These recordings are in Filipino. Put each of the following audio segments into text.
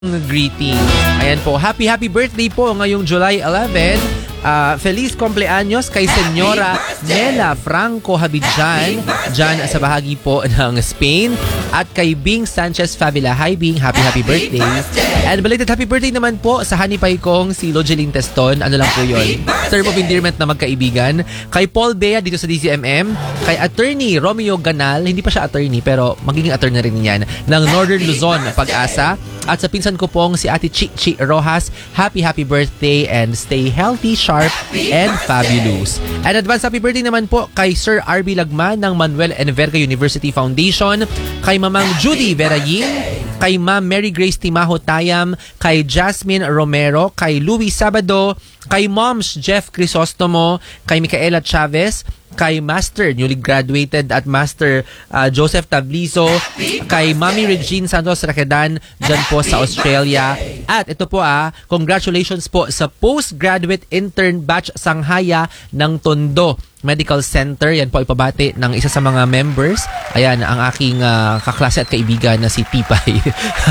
Greeting. Ayan po, happy birthday po ngayong July 11. Feliz cumpleaños kay Senyora Nela Franco Habidjan dyan sa bahagi po ng Spain, at kay Bing Sanchez Favila. Hi Bing, happy birthday. And belated happy birthday naman po sa hanipay kong si Logeline Teston. Ano lang po yun, term of endearment na magkaibigan. Kay Paul Bea dito sa DCMM. Kay attorney Romeo Ganal, hindi pa siya attorney pero magiging attorney rin yan, ng Northern Luzon Pag-asa. At sa pinsan ko pong si Ate Chichi Rojas, happy birthday and stay healthy, sharp, and fabulous. And advance happy birthday naman po kay Sir RB Lagman ng Manuel N. Verga University Foundation, kay Mamang Judy Verayin, kay Ma'am Mary Grace Timaho Tayam, kay Jasmine Romero, kay Louis Sabado, kay Moms Jeff Crisostomo, kay Micaela Chavez, kay Master newly graduated at Master Joseph Tablizo, kay Mami Regine Santos Rakedan dyan po sa Australia. At ito po congratulations po sa postgraduate intern batch Sanghaya ng Tondo Medical Center. Yan po ipabati ng isa sa mga members. Ayan, ang aking kaklase at kaibigan na si Tipay.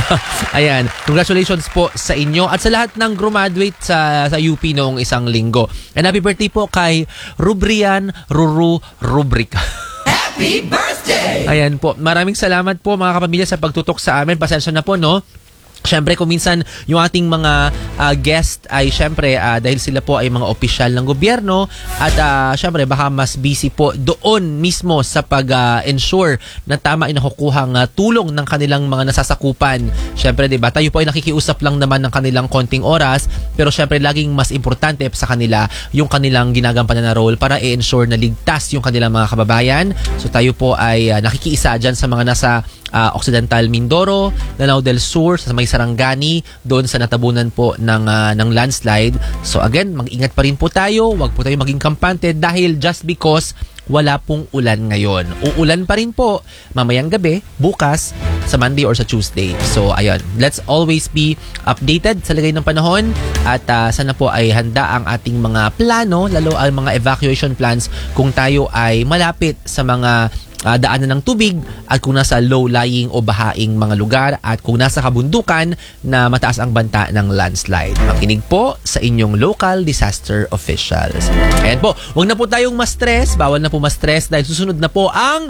Ayan, congratulations po sa inyo at sa lahat ng graduate sa UP noong isang linggo. And happy birthday po kay Rubrian Ruru Rubric. Happy birthday! Ayan po, maraming salamat po mga kapamilya sa pagtutok sa amin. Pasensya na po, no? Siyempre, kung minsan yung ating mga guest ay siyempre dahil sila po ay mga opisyal ng gobyerno at siyempre baka mas busy po doon mismo sa pag-ensure na tama ay nakukuhang tulong ng kanilang mga nasasakupan. Siyempre, diba, tayo po ay nakikiusap lang naman ng kanilang konting oras, pero siyempre laging mas importante sa kanila yung kanilang ginagampanan na role para i-ensure na ligtas yung kanilang mga kababayan. So tayo po ay nakikiisa dyan sa mga nasa Occidental Mindoro, Lanao del Sur, sa may Sarangani, doon sa natabunan po ng landslide. So again, mag-ingat pa rin po tayo, wag po tayo maging kampante dahil just because wala pong ulan ngayon. Uulan pa rin po mamayang gabi, bukas, sa Monday or sa Tuesday. So ayun, let's always be updated sa lagay ng panahon at sana po ay handa ang ating mga plano, lalo ang mga evacuation plans kung tayo ay malapit sa mga daanan ng tubig at kung nasa low-lying o bahaing mga lugar at kung nasa kabundukan na mataas ang banta ng landslide. Makinig po sa inyong local disaster officials. Ayan po, huwag na po tayong ma-stress, bawal na po ma-stress dahil susunod na po ang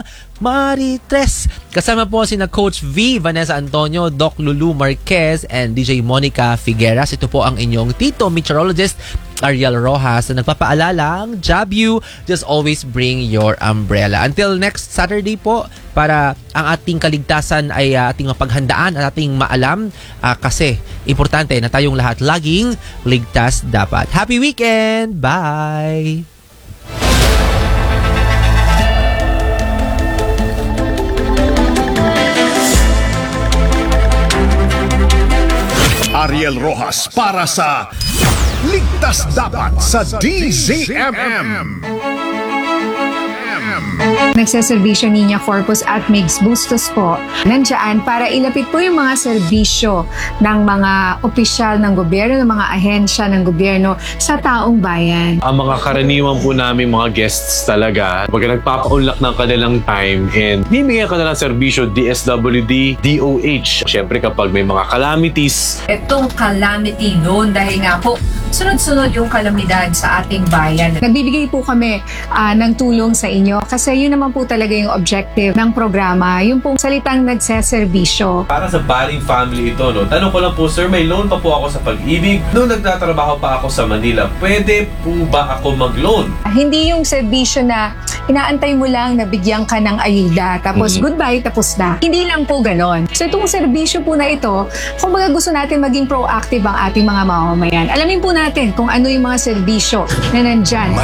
Marites. Kasama po sina Coach V, Vanessa Antonio, Doc Lulu Marquez, and DJ Monica Figueras. Ito po ang inyong Tito Meteorologist Ariel Rojas na nagpapaalalang job you, just always bring your umbrella. Until next Saturday po, para ang ating kaligtasan ay ating mapaghandaan at ating maalam kasi importante na tayong lahat laging ligtas dapat. Happy weekend! Bye! Ariel Rojas para sa Ligtas Dapat sa DZMM. Nagsaservisyo Niña Corpus at Migs Bustos po nandiyan para ilapit po yung mga serbisyo ng mga opisyal ng gobyerno, ng mga ahensya ng gobyerno sa taong bayan. Ang mga karaniwan po namin mga guests talaga, pag nagpapaunlak ng kanilang time and bibigyan ka na ng serbisyo, DSWD, DOH. Siyempre kapag may mga calamities. Itong calamity loan dahil nga po sunod-sunod yung kalamidad sa ating bayan. Nagbibigay po kami ng tulong sa inyo kasi yun naman po talaga yung objective ng programa, yung pong salitang nagseserbisyo. Para sa Baring family ito, no? Tanong ko lang po, sir, may loan pa po ako sa Pag-ibig. Noong nagtatrabaho pa ako sa Manila, pwede po ba ako mag-loan? Hindi yung serbisyo na inaantay mo lang na bigyan ka ng ayuda, tapos goodbye, tapos na. Hindi lang po ganon. So itong serbisyo po na ito, kung baga gusto natin maging proactive ang ating mga mamamayan, alamin po natin kung ano yung mga serbisyo na nandyan.